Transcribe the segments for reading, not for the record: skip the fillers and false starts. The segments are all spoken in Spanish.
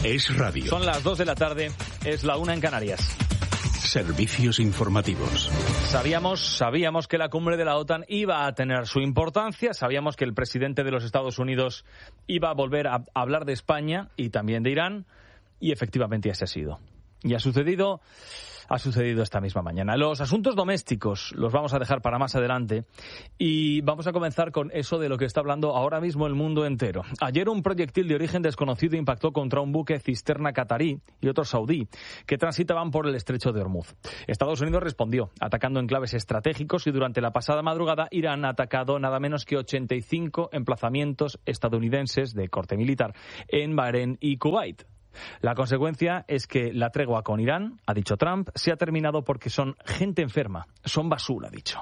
Es radio. Son las 2 de la tarde, es la 1 en Canarias. Servicios informativos. Sabíamos que la cumbre de la OTAN iba a tener su importancia, sabíamos que el presidente de los Estados Unidos iba a volver a hablar de España y también de Irán, y efectivamente así ha sido. Y ha sucedido esta misma mañana. Los asuntos domésticos los vamos a dejar para más adelante y vamos a comenzar con eso de lo que está hablando ahora mismo el mundo entero. Ayer un proyectil de origen desconocido impactó contra un buque cisterna catarí y otro saudí que transitaban por el estrecho de Hormuz. Estados Unidos respondió atacando enclaves estratégicos y durante la pasada madrugada Irán ha atacado nada menos que 85 emplazamientos estadounidenses de corte militar en Bahrein y Kuwait. La consecuencia es que la tregua con Irán, ha dicho Trump, se ha terminado porque son gente enferma, son basura, ha dicho.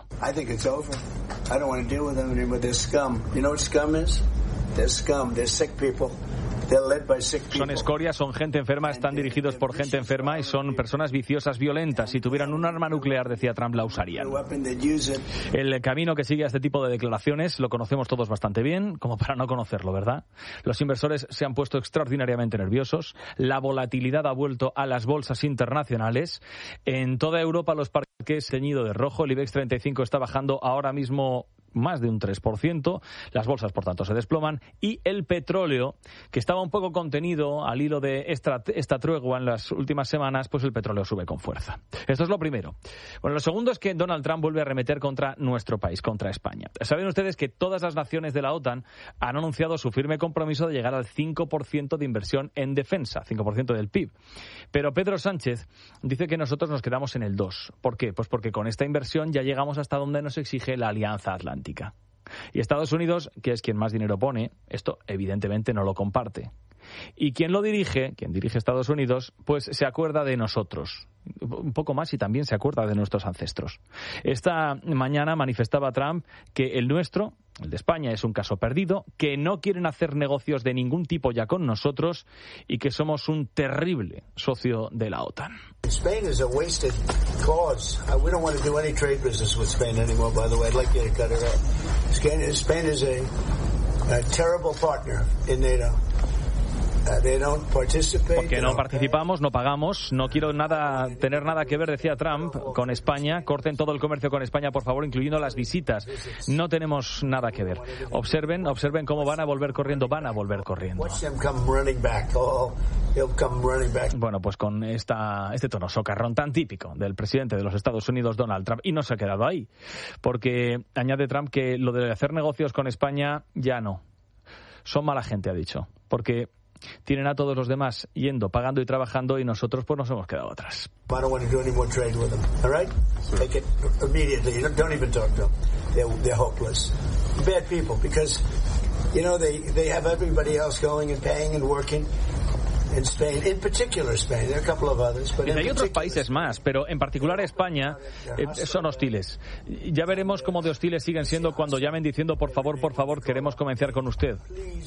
Son escoria, son gente enferma, están dirigidos por gente enferma y son personas viciosas, violentas. Si tuvieran un arma nuclear, decía Trump, la usarían. El camino que sigue a este tipo de declaraciones lo conocemos todos bastante bien, como para no conocerlo, ¿verdad? Los inversores se han puesto extraordinariamente nerviosos, la volatilidad ha vuelto a las bolsas internacionales. En toda Europa los parques ceñido de rojo, el IBEX 35 está bajando ahora mismo más de un 3%, las bolsas por tanto se desploman y el petróleo, que estaba un poco contenido al hilo de esta tregua en las últimas semanas, pues el petróleo sube con fuerza. Esto es lo primero. Bueno, lo segundo es que Donald Trump vuelve a arremeter contra nuestro país, contra España. Saben ustedes que todas las naciones de la OTAN han anunciado su firme compromiso de llegar al 5% de inversión en defensa, 5% del PIB. Pero Pedro Sánchez dice que nosotros nos quedamos en el 2%. ¿Por qué? Pues porque con esta inversión ya llegamos hasta donde nos exige la Alianza Atlántica. Y Estados Unidos, que es quien más dinero pone, esto evidentemente no lo comparte. Y quien dirige Estados Unidos, pues se acuerda de nosotros. Un poco más y también se acuerda de nuestros ancestros. Esta mañana manifestaba Trump que el nuestro, el de España, es un caso perdido, que no quieren hacer negocios de ningún tipo ya con nosotros y que somos un terrible socio de la OTAN. Spain is a wasted cause. We don't want to do any trade business with Spain anymore, by the way. I'd like you to cut it out. Spain is a terrible partner in NATO. Porque no participamos, no pagamos, no quiero tener nada que ver, decía Trump, con España. Corten todo el comercio con España, por favor, incluyendo las visitas. No tenemos nada que ver. Observen cómo van a volver corriendo. Bueno, pues con este tono socarrón tan típico del presidente de los Estados Unidos, Donald Trump, y no se ha quedado ahí, porque añade Trump que lo de hacer negocios con España ya no. Son mala gente, ha dicho, porque tienen a todos los demás yendo, pagando y trabajando y nosotros pues nos hemos quedado atrás. Y hay otros países más, pero en particular España son hostiles. Ya veremos cómo de hostiles siguen siendo cuando llamen diciendo por favor, queremos comerciar con usted.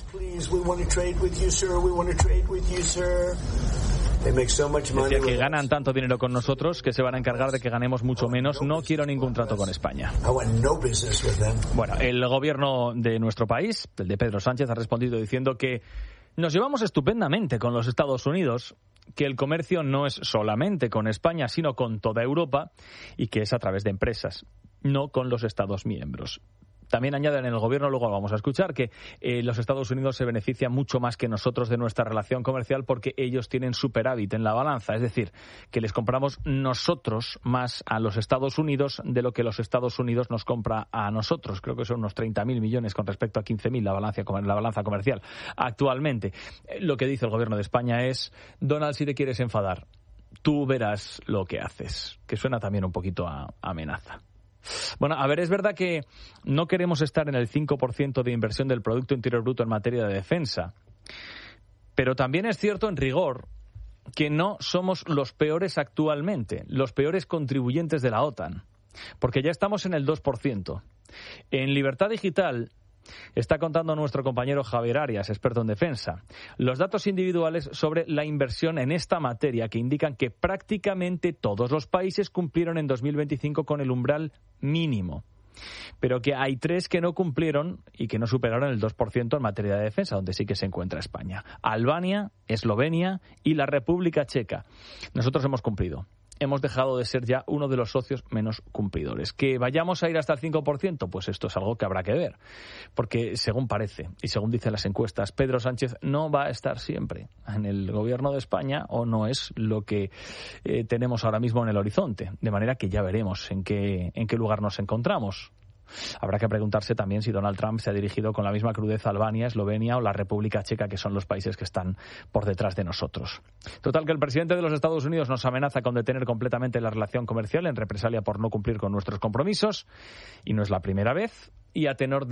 Decía que ganan tanto dinero con nosotros que se van a encargar de que ganemos mucho menos. No quiero ningún trato con España. Bueno, el gobierno de nuestro país, el de Pedro Sánchez, ha respondido diciendo que nos llevamos estupendamente con los Estados Unidos, que el comercio no es solamente con España, sino con toda Europa, y que es a través de empresas, no con los Estados miembros. También añaden en el gobierno, luego vamos a escuchar, que los Estados Unidos se benefician mucho más que nosotros de nuestra relación comercial porque ellos tienen superávit en la balanza. Es decir, que les compramos nosotros más a los Estados Unidos de lo que los Estados Unidos nos compra a nosotros. Creo que son unos 30.000 millones con respecto a 15.000 la balanza comercial actualmente. Lo que dice el gobierno de España es: Donald, si te quieres enfadar, tú verás lo que haces. Que suena también un poquito a amenaza. Bueno, a ver, es verdad que no queremos estar en el 5% de inversión del Producto Interior Bruto en materia de defensa, pero también es cierto, en rigor, que no somos los peores actualmente, los peores contribuyentes de la OTAN, porque ya estamos en el 2%. En Libertad Digital está contando nuestro compañero Javier Arias, experto en defensa, los datos individuales sobre la inversión en esta materia que indican que prácticamente todos los países cumplieron en 2025 con el umbral mínimo. pero que hay 3 que no cumplieron y que no superaron el 2% en materia de defensa, donde sí que se encuentra España. Albania, Eslovenia y la República Checa. Nosotros hemos cumplido. Hemos dejado de ser ya uno de los socios menos cumplidores. ¿Que vayamos a ir hasta el 5%? Pues esto es algo que habrá que ver. Porque según parece, y según dicen las encuestas, Pedro Sánchez no va a estar siempre en el gobierno de España, o no es lo que tenemos ahora mismo en el horizonte. De manera que ya veremos en qué lugar nos encontramos. Habrá que preguntarse también si Donald Trump se ha dirigido con la misma crudeza a Albania, Eslovenia o la República Checa, que son los países que están por detrás de nosotros. Total, que el presidente de los Estados Unidos nos amenaza con detener completamente la relación comercial en represalia por no cumplir con nuestros compromisos, y no es la primera vez, y a tenor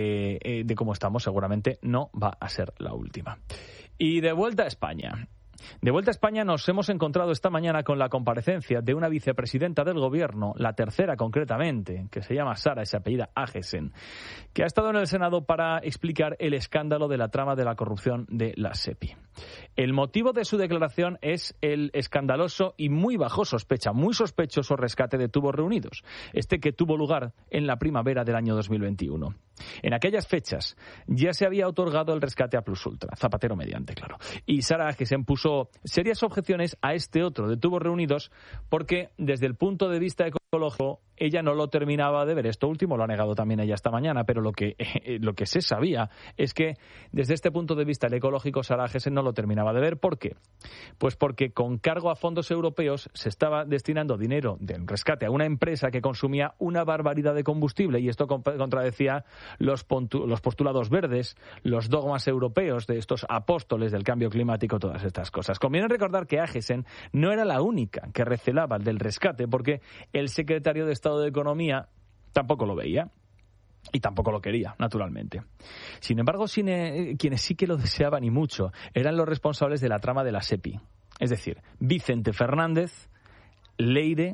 de cómo estamos, seguramente no va a ser la última. Y de vuelta a España. De vuelta a España nos hemos encontrado esta mañana con la comparecencia de una vicepresidenta del Gobierno, la tercera concretamente, que se llama Sara, se apellida Agesen, que ha estado en el Senado para explicar el escándalo de la trama de la corrupción de la SEPI. El motivo de su declaración es el escandaloso y muy bajo sospecha, muy sospechoso rescate de Tubos Reunidos, que tuvo lugar en la primavera del año 2021. En aquellas fechas ya se había otorgado el rescate a Plus Ultra, Zapatero mediante, claro, y Sara Agesen puso serias objeciones a este otro de Tubos Reunidos porque desde el punto de vista ecológico ella no lo terminaba de ver. Esto último lo ha negado también ella esta mañana, pero lo que se sabía es que desde este punto de vista el ecológico Sara Agesen no lo terminaba de ver. ¿Por qué? Pues porque con cargo a fondos europeos se estaba destinando dinero del rescate a una empresa que consumía una barbaridad de combustible, y esto contradecía los postulados verdes, los dogmas europeos de estos apóstoles del cambio climático, todas estas cosas. Conviene recordar que Agesen no era la única que recelaba del rescate, porque el secretario de Estado de Economía tampoco lo veía y tampoco lo quería, naturalmente. Sin embargo, quienes sí que lo deseaban y mucho eran los responsables de la trama de la SEPI, es decir, Vicente Fernández, Leire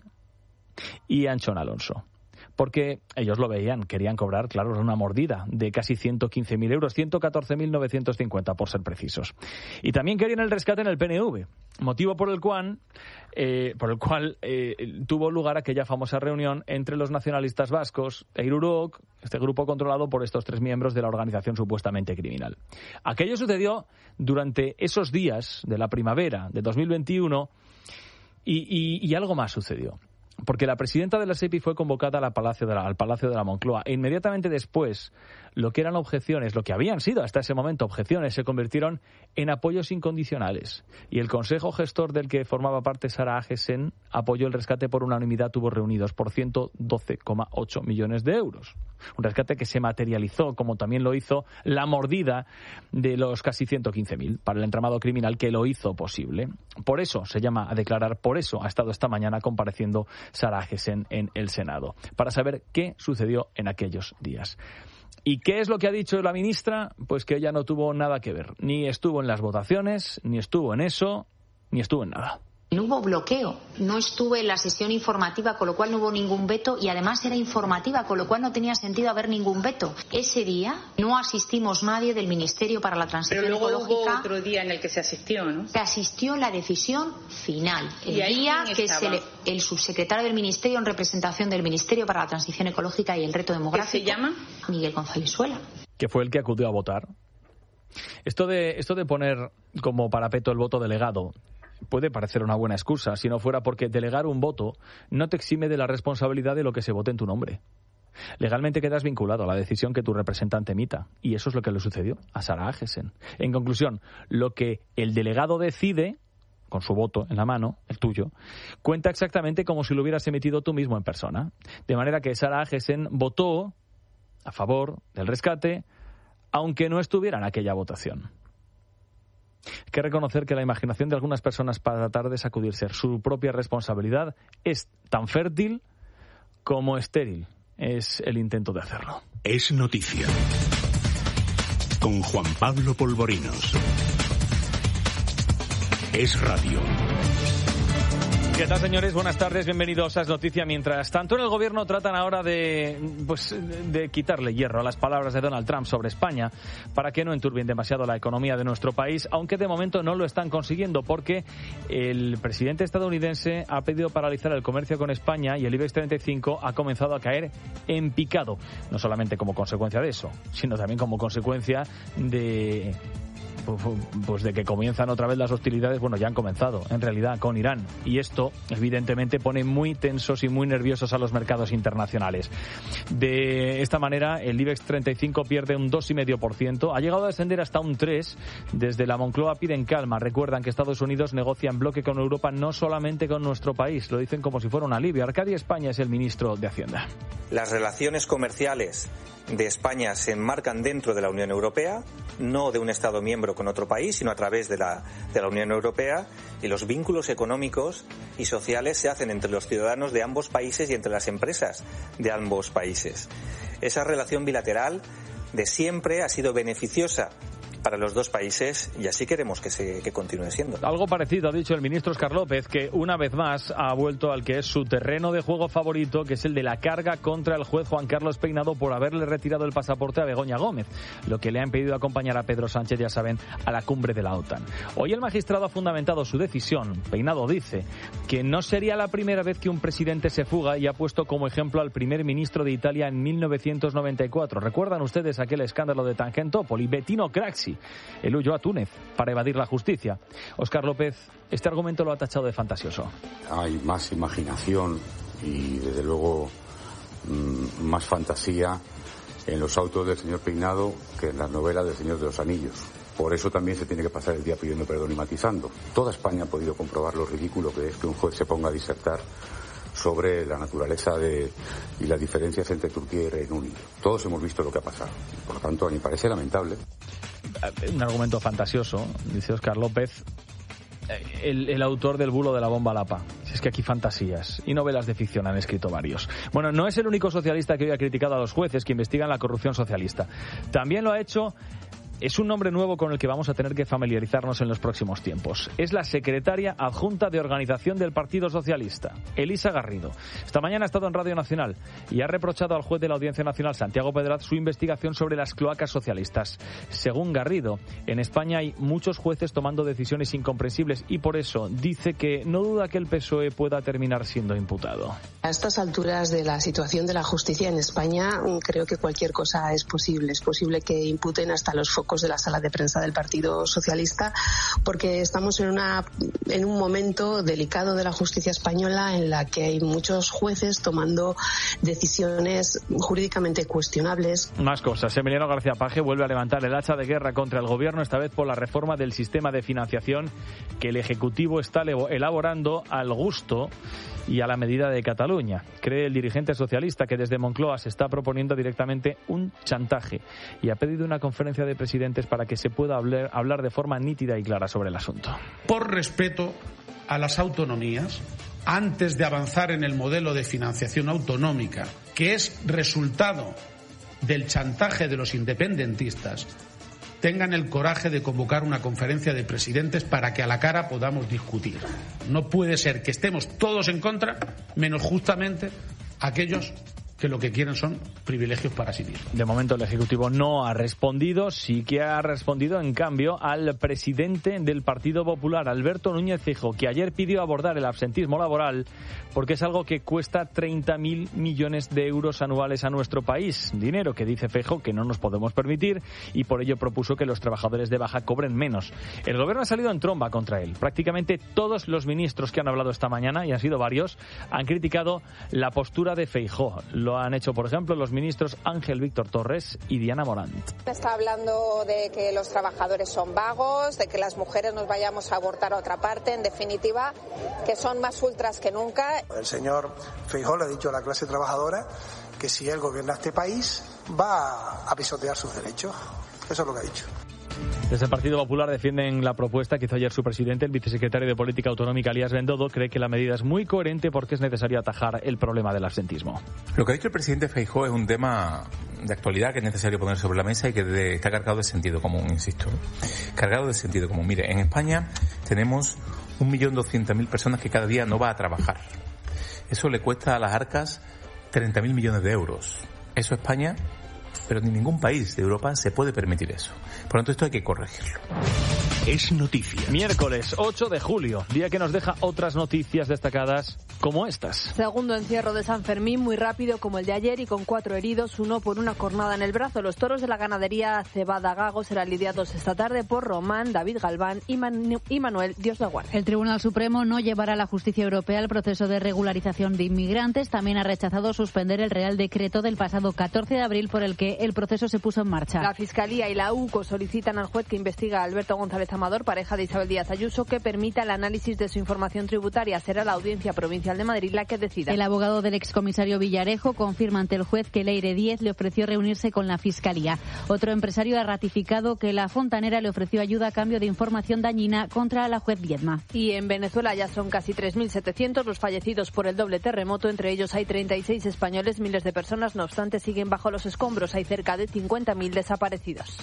y Anchón Alonso. Porque ellos lo veían, querían cobrar, claro, una mordida de casi 115.000 euros, 114.950 por ser precisos. Y también querían el rescate en el PNV, motivo por el cual tuvo lugar aquella famosa reunión entre los nacionalistas vascos e Irurok, este grupo controlado por estos 3 miembros de la organización supuestamente criminal. Aquello sucedió durante esos días de la primavera de 2021 y algo más sucedió. Porque la presidenta de la SEPI fue convocada al Palacio de la Moncloa, e inmediatamente después lo que eran objeciones, lo que habían sido hasta ese momento objeciones, se convirtieron en apoyos incondicionales. Y el Consejo Gestor del que formaba parte Sara Agesen apoyó el rescate por unanimidad Tubos Reunidos por 112,8 millones de euros. Un rescate que se materializó, como también lo hizo la mordida de los casi 115.000 para el entramado criminal que lo hizo posible. Por eso se llama a declarar, por eso ha estado esta mañana compareciendo Sara Agesen en el Senado, para saber qué sucedió en aquellos días. ¿Y qué es lo que ha dicho la ministra? Pues que ella no tuvo nada que ver, ni estuvo en las votaciones, ni estuvo en eso, ni estuvo en nada. No hubo bloqueo, no estuve en la sesión informativa, con lo cual no hubo ningún veto, y además era informativa, con lo cual no tenía sentido haber ningún veto. Ese día no asistimos nadie del Ministerio para la Transición Ecológica. Pero luego hubo otro día en el que se asistió, ¿no? Se asistió la decisión final, el día que el subsecretario del Ministerio en representación del Ministerio para la Transición Ecológica y el Reto Demográfico. ¿Qué se llama? Miguel González Suela. Que fue el que acudió a votar. Esto de poner como parapeto el voto delegado puede parecer una buena excusa, si no fuera porque delegar un voto no te exime de la responsabilidad de lo que se vote en tu nombre. Legalmente quedas vinculado a la decisión que tu representante emita, y eso es lo que le sucedió a Sara Agesen. En conclusión, lo que el delegado decide, con su voto en la mano, el tuyo, cuenta exactamente como si lo hubieras emitido tú mismo en persona. De manera que Sara Agesen votó a favor del rescate, aunque no estuviera en aquella votación. Hay que reconocer que la imaginación de algunas personas para tratar de sacudirse su propia responsabilidad es tan fértil como estéril es el intento de hacerlo. Es noticia. Con Juan Pablo Polvorinos. Es radio. ¿Qué tal, señores? Buenas tardes, bienvenidos a Es Noticia. Mientras tanto, en el gobierno tratan ahora de quitarle hierro a las palabras de Donald Trump sobre España para que no enturbien demasiado la economía de nuestro país, aunque de momento no lo están consiguiendo porque el presidente estadounidense ha pedido paralizar el comercio con España y el IBEX 35 ha comenzado a caer en picado, no solamente como consecuencia de eso, sino también como consecuencia de que comienzan otra vez las hostilidades. Bueno, ya han comenzado, en realidad, con Irán. Y esto, evidentemente, pone muy tensos y muy nerviosos a los mercados internacionales. De esta manera, el IBEX 35 pierde un 2,5%. Ha llegado a descender hasta un 3%. Desde la Moncloa piden calma. Recuerdan que Estados Unidos negocia en bloque con Europa, no solamente con nuestro país. Lo dicen como si fuera un alivio. Arcadio España es el ministro de Hacienda. Las relaciones comerciales de España se enmarcan dentro de la Unión Europea, no de un Estado miembro con otro país, sino a través de la Unión Europea, y los vínculos económicos y sociales se hacen entre los ciudadanos de ambos países y entre las empresas de ambos países. Esa relación bilateral de siempre ha sido beneficiosa para los dos países y así queremos que continúe siendo. Algo parecido ha dicho el ministro Óscar López, que una vez más ha vuelto al que es su terreno de juego favorito, que es el de la carga contra el juez Juan Carlos Peinado por haberle retirado el pasaporte a Begoña Gómez, lo que le ha impedido acompañar a Pedro Sánchez, ya saben, a la cumbre de la OTAN. Hoy el magistrado ha fundamentado su decisión. Peinado dice que no sería la primera vez que un presidente se fuga y ha puesto como ejemplo al primer ministro de Italia en 1994. ¿Recuerdan ustedes aquel escándalo de Tangentopoli? Bettino Craxi. Él huyó a Túnez para evadir la justicia. Óscar López, este argumento lo ha tachado de fantasioso. Hay más imaginación y, desde luego, más fantasía en los autos del señor Peinado que en las novelas del Señor de los Anillos. Por eso también se tiene que pasar el día pidiendo perdón y matizando. Toda España ha podido comprobar lo ridículo que es que un juez se ponga a disertar sobre la naturaleza y las diferencias entre Turquía y Reino Unido. Todos hemos visto lo que ha pasado. Por lo tanto, a mí me parece lamentable. Un argumento fantasioso, dice Óscar López, el autor del bulo de la bomba Lapa. Si es que aquí fantasías y novelas de ficción han escrito varios. Bueno, no es el único socialista que hoy ha criticado a los jueces que investigan la corrupción socialista. También lo ha hecho. Es un nombre nuevo con el que vamos a tener que familiarizarnos en los próximos tiempos. Es la secretaria adjunta de organización del Partido Socialista, Elisa Garrido. Esta mañana ha estado en Radio Nacional y ha reprochado al juez de la Audiencia Nacional, Santiago Pedraz, su investigación sobre las cloacas socialistas. Según Garrido, en España hay muchos jueces tomando decisiones incomprensibles y por eso dice que no duda que el PSOE pueda terminar siendo imputado. A estas alturas de la situación de la justicia en España, creo que cualquier cosa es posible. Es posible que imputen hasta los focos de la sala de prensa del Partido Socialista, porque estamos en un momento delicado de la justicia española en la que hay muchos jueces tomando decisiones jurídicamente cuestionables. Más cosas. Emiliano García Paje vuelve a levantar el hacha de guerra contra el gobierno, esta vez por la reforma del sistema de financiación que el Ejecutivo está elaborando al gusto y a la medida de Cataluña. Cree el dirigente socialista que desde Moncloa se está proponiendo directamente un chantaje y ha pedido una conferencia de presidentes para que se pueda hablar de forma nítida y clara sobre el asunto. Por respeto a las autonomías, antes de avanzar en el modelo de financiación autonómica, que es resultado del chantaje de los independentistas, tengan el coraje de convocar una conferencia de presidentes para que a la cara podamos discutir. No puede ser que estemos todos en contra, menos justamente aquellos que lo que quieren son privilegios para sí mismos. De momento el Ejecutivo no ha respondido, sí que ha respondido en cambio al presidente del Partido Popular, Alberto Núñez Feijóo, que ayer pidió abordar el absentismo laboral porque es algo que cuesta 30.000 millones de euros anuales a nuestro país. Dinero que dice Feijóo que no nos podemos permitir y por ello propuso que los trabajadores de baja cobren menos. El gobierno ha salido en tromba contra él. Prácticamente todos los ministros que han hablado esta mañana, y han sido varios, han criticado la postura de Feijóo. Lo han hecho, por ejemplo, los ministros Ángel Víctor Torres y Diana Morant. Está hablando de que los trabajadores son vagos, de que las mujeres nos vayamos a abortar a otra parte, en definitiva, que son más ultras que nunca. El señor Feijóo le ha dicho a la clase trabajadora que si él gobierna este país va a pisotear sus derechos. Eso es lo que ha dicho. Desde el Partido Popular defienden la propuesta que hizo ayer su presidente, el vicesecretario de Política Autonómica, Elías Bendodo. Cree que la medida es muy coherente porque es necesario atajar el problema del absentismo. Lo que ha dicho el presidente Feijóo es un tema de actualidad que es necesario poner sobre la mesa y que está cargado de sentido común, insisto. Cargado de sentido común. Mire, en España tenemos 1.200.000 personas que cada día no va a trabajar. Eso le cuesta a las arcas 30.000 millones de euros. Eso España, pero ni ningún país de Europa se puede permitir eso. Por lo tanto, esto hay que corregirlo. Es noticia. Miércoles 8 de julio, día que nos deja otras noticias destacadas como estas. Segundo encierro de San Fermín, muy rápido como el de ayer y con 4 heridos, uno por una cornada en el brazo. Los toros de la ganadería Cebada Gago serán lidiados esta tarde por Román, David Galván y Manuel Dios de Guardia. El Tribunal Supremo no llevará a la justicia europea el proceso de regularización de inmigrantes. También ha rechazado suspender el Real Decreto del pasado 14 de abril por el que el proceso se puso en marcha. La Fiscalía y la UCO solicitan al juez que investiga a Alberto González Amador, pareja de Isabel Díaz Ayuso, que permita el análisis de su información tributaria. Será la Audiencia Provincial de Madrid la que decida. El abogado del excomisario Villarejo confirma ante el juez que Leire Díez le ofreció reunirse con la Fiscalía. Otro empresario ha ratificado que la fontanera le ofreció ayuda a cambio de información dañina contra la juez Viedma. Y en Venezuela ya son casi 3.700 los fallecidos por el doble terremoto. Entre ellos hay 36 españoles. Miles de personas, no obstante, siguen bajo los escombros. Hay cerca de 50.000 desaparecidos.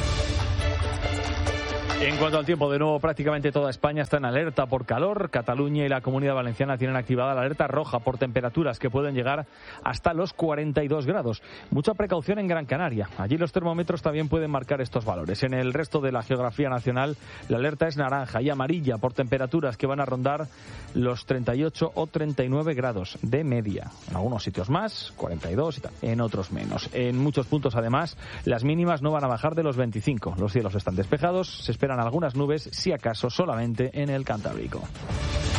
En cuanto al tiempo, de nuevo prácticamente toda España está en alerta por calor. Cataluña y la Comunidad Valenciana tienen activada la alerta roja por temperaturas que pueden llegar hasta los 42 grados. Mucha precaución en Gran Canaria. Allí los termómetros también pueden marcar estos valores. En el resto de la geografía nacional, la alerta es naranja y amarilla por temperaturas que van a rondar los 38 o 39 grados de media. En algunos sitios más, 42 y tal, en otros menos. En muchos puntos, además, las mínimas no van a bajar de los 25. Los cielos están despejados, se esperan algunas nubes, si acaso solamente en el Cantábrico.